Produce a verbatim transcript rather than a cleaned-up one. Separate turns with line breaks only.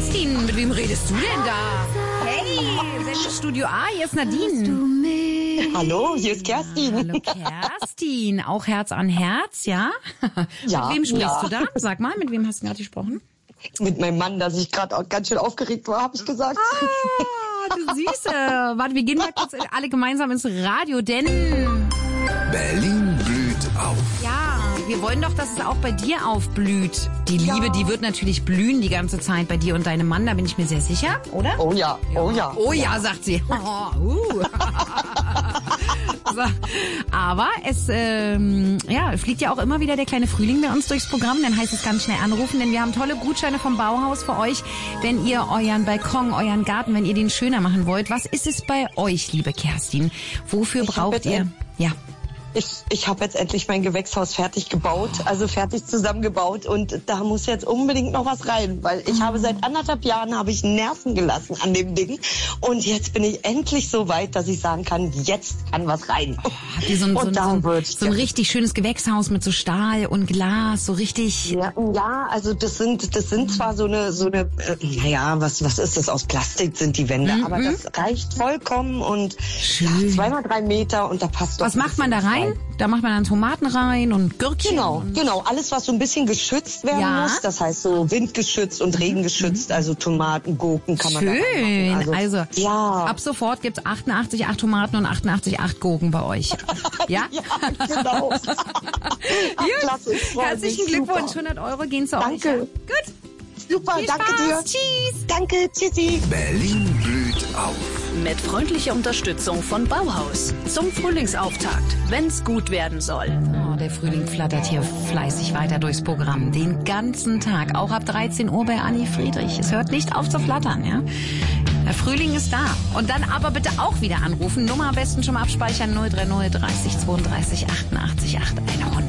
Kerstin, mit wem redest du denn da? Hey, Sendestudio A, hier ist Nadine.
Hallo, hier ist Kerstin.
Hallo Kerstin, auch Herz an Herz, ja?
Ja.
Mit wem sprichst
ja.
du da? Sag mal, mit wem hast du gerade gesprochen?
Mit meinem Mann, dass ich gerade auch ganz schön aufgeregt war, habe ich gesagt.
Ah, du Süße. Warte, wir gehen mal kurz alle gemeinsam ins Radio, denn...
Berlin blüht auf.
Ja, wir wollen doch, dass es auch bei dir aufblüht. Die Liebe,
Ja.
die wird natürlich blühen die ganze Zeit bei dir und deinem Mann, da bin ich mir sehr sicher, oder?
Oh ja, oh ja.
Oh ja, sagt sie. Oh, uh. So. Aber es ähm, ja, fliegt ja auch immer wieder der kleine Frühling bei uns durchs Programm. Dann heißt es ganz schnell anrufen, denn wir haben tolle Gutscheine vom Bauhaus für euch, wenn ihr euren Balkon, euren Garten, wenn ihr den schöner machen wollt. Was ist es bei euch, liebe Kerstin? Wofür
Ich hab
braucht
jetzt
ihr...
ein-
Ja.
Ich, ich habe jetzt endlich mein Gewächshaus fertig gebaut, also fertig zusammengebaut und da muss jetzt unbedingt noch was rein, weil ich habe seit anderthalb Jahren habe ich Nerven gelassen an dem Ding und jetzt bin ich endlich so weit, dass ich sagen kann, jetzt kann was rein.
Habt ihr so ein, so,
Und
ein,
da
so, ein,
wird-
so ein richtig schönes Gewächshaus mit so Stahl und Glas, so richtig...
Ja, ja, also das sind das sind zwar so eine so eine äh, naja, was was ist das, aus Plastik sind die Wände,
Mhm.
aber das reicht vollkommen und
Schön.
ja, zweimal drei Meter und da passt doch.
Was
ein
macht man da
bisschen
rein? Da macht man dann Tomaten rein und Gürkchen.
Genau,
und
genau. Alles, was so ein bisschen geschützt werden
Ja.
muss, das heißt so windgeschützt und regengeschützt, also Tomaten, Gurken kann man da
Schön.
reinmachen.
Also,
ja.
ab sofort gibt's achtundachtzig Komma acht Tomaten und achtundachtzig Komma acht Gurken bei euch. Ja?
Ja, genau. Ach, klasse, ich freu
Herzlichen
mich.
Glückwunsch.
Super.
hundert Euro gehen zu
Danke.
euch. Ja? Gut.
Super,
Viel
danke
Spaß.
dir.
Tschüss.
Danke, tschüssi.
Berlin blüht auf.
Mit freundlicher Unterstützung von Bauhaus. Zum Frühlingsauftakt, wenn's gut werden soll.
Oh, der Frühling flattert hier fleißig weiter durchs Programm. Den ganzen Tag. Auch ab dreizehn Uhr bei Anni Friedrich. Es hört nicht auf zu flattern, ja? Der Frühling ist da. Und dann aber bitte auch wieder anrufen. Nummer am besten schon mal abspeichern. null drei null dreißig zweiunddreißig achtundachtzig acht hundert.